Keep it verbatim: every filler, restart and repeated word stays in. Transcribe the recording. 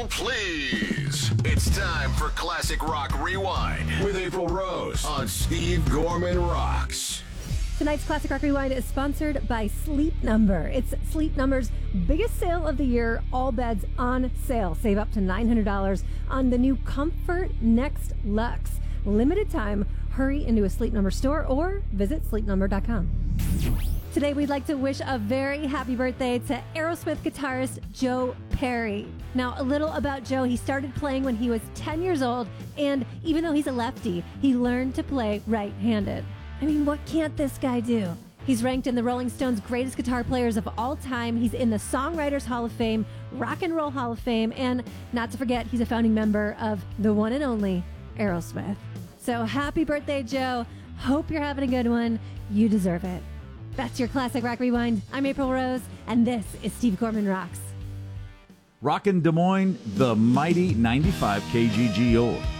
please. It's time for Classic Rock Rewind with April Rose on Steve Gorman Rocks. Tonight's Classic Rock Rewind is sponsored by Sleep Number. It's Sleep Number's biggest sale of the year, all beds on sale. Save up to nine hundred dollars on the new Comfort Next Luxe. Limited time, hurry into a Sleep Number store or visit sleep number dot com. Today, we'd like to wish a very happy birthday to Aerosmith guitarist Joe Perry. Now, a little about Joe. He started playing when he was ten years old, and even though he's a lefty, he learned to play right-handed. I mean, what can't this guy do? He's ranked in the Rolling Stones' greatest guitar players of all time. He's in the Songwriters Hall of Fame, Rock and Roll Hall of Fame, and not to forget, he's a founding member of the one and only Aerosmith. So happy birthday, Joe. Hope you're having a good one. You deserve it. That's your Classic Rock Rewind. I'm April Rose, and this is Steve Gorman Rocks. Rockin' Des Moines, the mighty ninety-five K G G old.